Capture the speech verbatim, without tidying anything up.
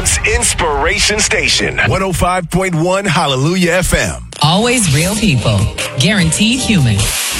Champ's Inspiration Station. one oh five point one Hallelujah F M. Always real people. Guaranteed human.